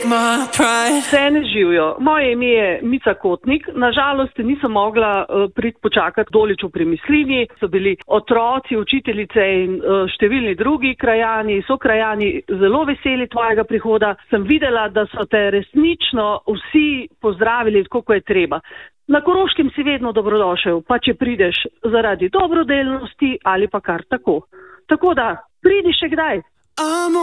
Vse ne živijo. Moje ime je Mica Kotnik. Nažalost nisem mogla priti počakati Dolič v Premislini. So bili otroci, učiteljice in številni drugi krajani, sokrajani zelo veseli tvojega prihoda. Sem videla, da so te resnično vsi pozdravili tako, kot je treba. Na Koroškem si vedno dobrodošel, pa če prideš zaradi dobrodelnosti ali pa kar tako. Tako da, pridi še kdaj.